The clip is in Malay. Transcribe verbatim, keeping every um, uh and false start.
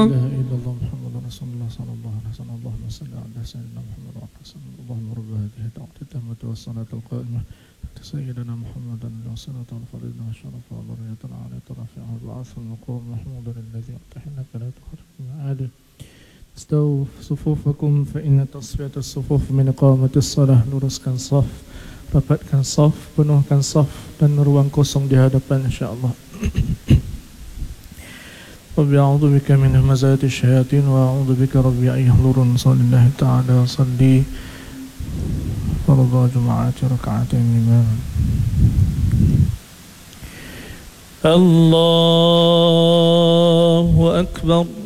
إله إلا الله محمد رسول الله صلى الله عليه وسلم اللهم صل على سيدنا محمد وعلى آله وسلم اللهم رب هذه الدعوة التامة والصلاة القائمة سيدنا محمد الوسيلة والفضيلة والشرف والذرية العالية الرفيعة والبعث المقام محمود الذي امتحنك لا تخرج من عاده استووا صفوفكم فإن تصفية الصفوف من إقامة الصلاة. Luruskan saf, rapatkan saf, penuhkan saf dan ruang kosong di hadapan insya-Allah. Rabbi a'udzu bika min hamazati syayatin wa a'udzu bika rabbi an yahdurun. Sallallahu ta'ala wa salli farḍa jumu'ati rak'atain imam. Allahu akbar.